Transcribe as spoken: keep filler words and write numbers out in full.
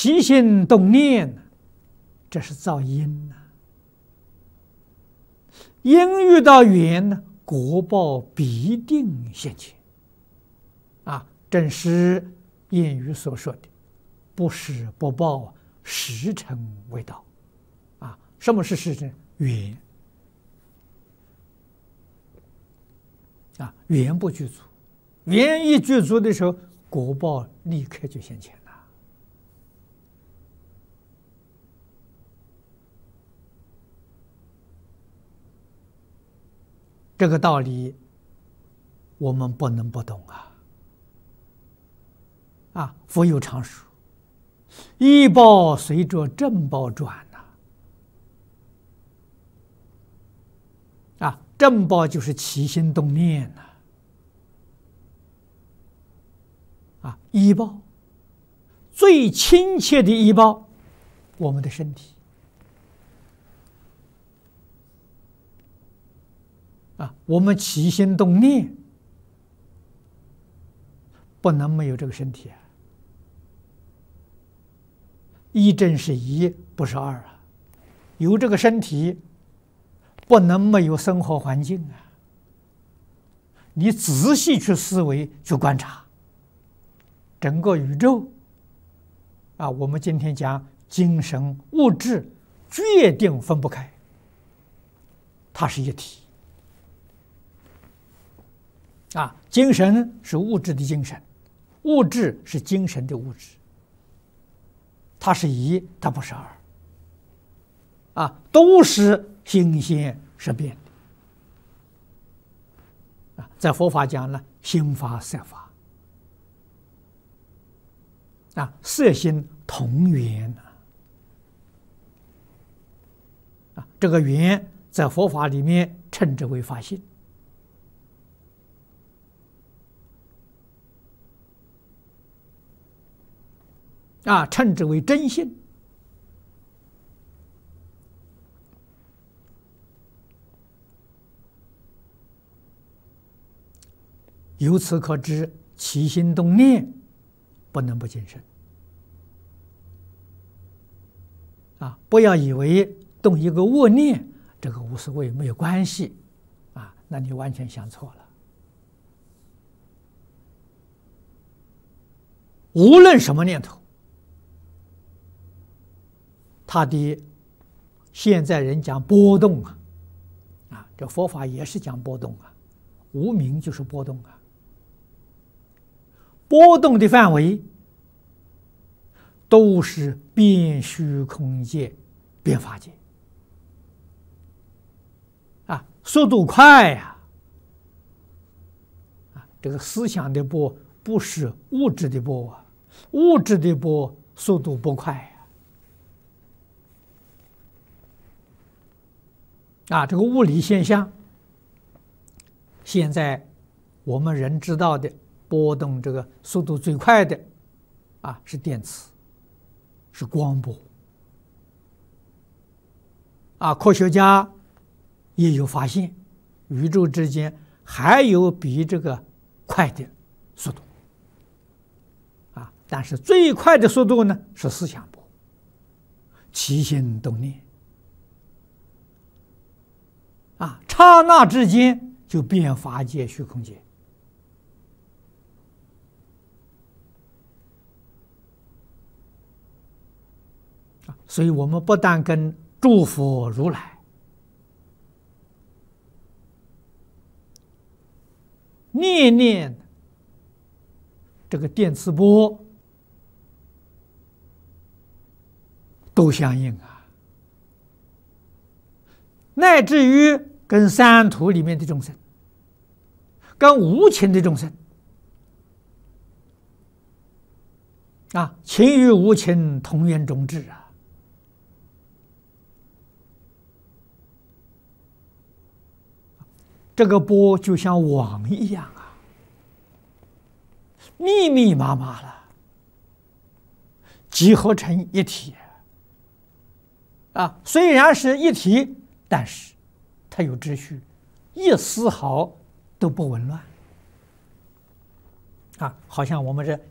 起心动念，这是造因呐、因遇到缘呢，果报必定现前。啊，正是谚语所说的“不施不报，时辰未到”。啊，什么是时辰？缘。啊，缘不具足，缘一具足的时候，果报立刻就现前了。这个道理，我们不能不懂啊！啊，佛有常说：“依报随着正报转呐。”啊，正报就是起心动念呐。啊，依报最亲切的依报，我们的身体。啊，我们起心动念，不能没有这个身体啊。一正是一，不是二啊。有这个身体，不能没有生活环境啊。你仔细去思维、去观察，整个宇宙啊，我们今天讲精神、物质，决定分不开，它是一体。啊，精神是物质的精神，物质是精神的物质，它是一，它不是二。啊，都是新鲜是变的。啊，在佛法讲呢，心法色法。啊，色心同源呐。啊，这个源在佛法里面称之为法性。啊，称之为真性。由此可知，起心动念不能不谨慎。啊，不要以为动一个恶念，这个无所谓，没有关系。啊，那你完全想错了。无论什么念头，他的现在人讲波动啊，啊，这佛法也是讲波动啊，无明就是波动啊。波动的范围都是变虚空界、变法界啊，速度快呀！啊，这个思想的波不是物质的波啊，物质的波速度不快呀。啊，这个物理现象，现在我们人知道的波动这个速度最快的，啊，是电磁，是光波。啊，科学家也有发现，宇宙之间还有比这个快的速度。啊，但是最快的速度呢是思想波，起心动念。啊，刹那之间就变法界、虚空界。啊，所以我们不但跟诸佛如来念念这个电磁波都相应啊，乃至于跟三途里面的众生，跟无情的众生，啊，情与无情同源种质啊。这个波就像网一样啊，密密麻麻了，集合成一体啊。虽然是一体，但是它有秩序，一丝毫都不紊乱啊。好像我们这